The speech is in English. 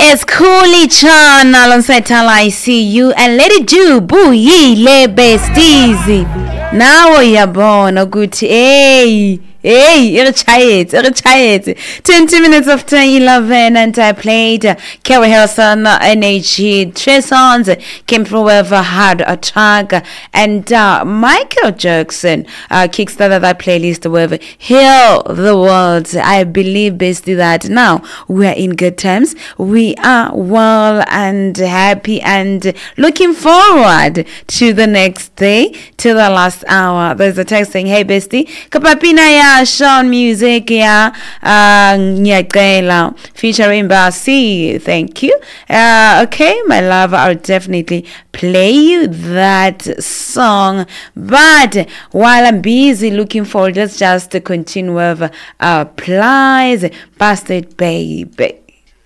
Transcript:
It's Cooley Chan alongside Tala I See You and Let It Do Buyile Besties. Now uyabona ukuthi irchayetse 20 minutes after 11 and I played Kerry Harrison, NHG, Trey Songz came through with a Hard Attack, and Michael Jackson kickstarted that playlist with Heal the World. I believe basically that now we are in good times, we are well and happy and looking forward to the next day, to the last hour. There's a text saying, hey bestie, kapapina ya Sean Music ya Nyakela featuring Basi. Thank you. Okay, my love, I'll definitely play you that song. But while I'm busy looking forward, let's just continue with Plies, Bastard Baby.